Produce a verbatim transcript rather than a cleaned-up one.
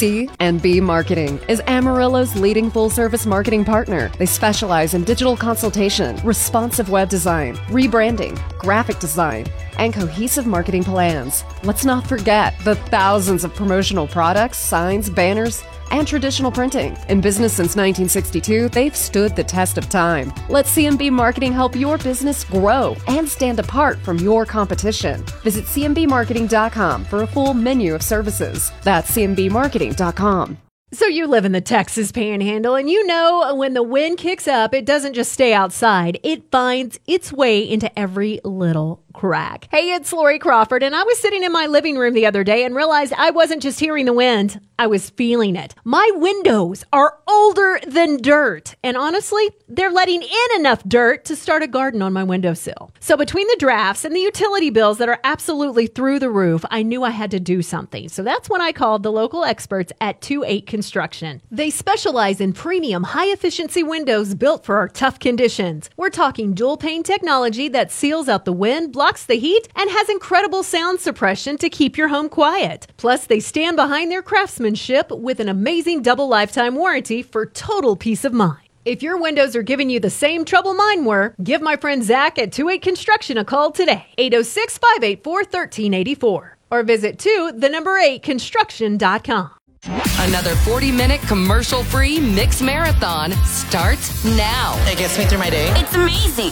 C and B Marketing is Amarillo's leading full-service marketing partner. They specialize in digital consultation, responsive web design, rebranding, graphic design, and cohesive marketing plans. Let's not forget the thousands of promotional products, signs, banners, and traditional printing. In business since nineteen sixty-two, they've stood the test of time. Let C M B Marketing help your business grow and stand apart from your competition. Visit c m b marketing dot com for a full menu of services. That's c m b marketing dot com. So you live in the Texas Panhandle, and you know when the wind kicks up, it doesn't just stay outside. It finds its way into every little crack. Hey, it's Lori Crawford, and I was sitting in my living room the other day and realized I wasn't just hearing the wind, I was feeling it. My windows are older than dirt, and honestly, they're letting in enough dirt to start a garden on my windowsill. So between the drafts and the utility bills that are absolutely through the roof, I knew I had to do something. So that's when I called the local experts at two eight Construction. They specialize in premium, high-efficiency windows built for our tough conditions. We're talking dual pane technology that seals out the wind, blocks the heat, and has incredible sound suppression to keep your home quiet. Plus, they stand behind their craftsmanship with an amazing double lifetime warranty for total peace of mind. If your windows are giving you the same trouble mine were, give my friend Zach at two eight Construction a call today, eight oh six, five eight four, one three eight four, or visit two, the number eight, construction dot com. Another forty-minute commercial-free mix marathon starts now. It gets me through my day. It's amazing.